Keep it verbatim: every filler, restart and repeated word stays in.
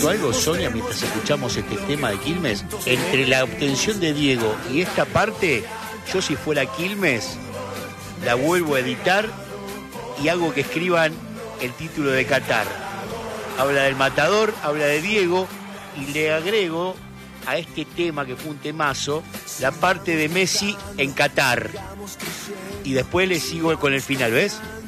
cuento algo, Sonia, mientras escuchamos este tema de Quilmes? Entre la obtención de Diego y esta parte, yo si fuera Quilmes, la vuelvo a editar y hago que escriban el título de Qatar. Habla del matador, habla de Diego y le agrego a este tema, que fue un temazo, la parte de Messi en Qatar. Y después le sigo con el final, ¿ves?